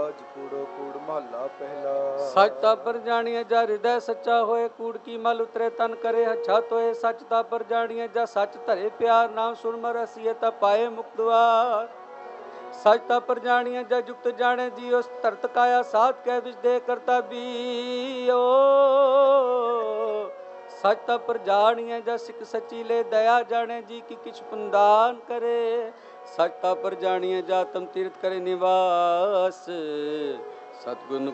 ਰਾਜ ਕੂੜੋ ਕੂੜ ਮਹੱਲਾ ਪਹਿਲਾ। ਸੱਚ ਤਾਂ ਪਰ ਜਾਣੀਏ ਜਾ ਹਿਰਦੈ ਸੱਚਾ ਹੋਏ, ਕੂੜ ਕੀ ਮਲ ਉਤਰੇ ਤਨ ਕਰੇ ਹੱਛਾ ਤੋਏ। ਸੱਚ ਤਾਂ ਪਰ ਜਾਣੀਏ ਜਾ ਸੱਚ ਧਰੇ ਪਿਆਰ, ਨਾਮ ਸੁਣ ਮਰ ਅਸੀਏ ਤਾਂ ਪਾਏ ਮੁਕਤ ਦੁਆਰ। ਸੱਚ ਤਾਂ ਪਰ ਜਾਣੀਏ ਜਾ ਜੁਗਤ ਜਾਣੇ ਜੀ, ਉਸ ਧਰਤ ਕਾਇਆ ਸਾਧ ਕਹਿ ਵਿਚ ਦੇ ਕਰਤਾ ਬੀਓ। ਸੱਚ ਤਾਂ ਪਰ ਜਾਣੀਏ ਜਾ ਸਿੱਖ ਸੱਚੀ ਲੈ ਦਇਆ ਜਾਣੇ ਜੀ, ਕਿ ਕਿਛ ਪੁੰਦਾਨ ਕਰੇ। ਸੱਚ ਤਾਂ ਪਰ ਜਾਣੀਏ ਜਾ ਤਮ ਤੀਰਥ ਕਰੇ ਨਿਵਾਸ, ਸਤਿਗੁਰ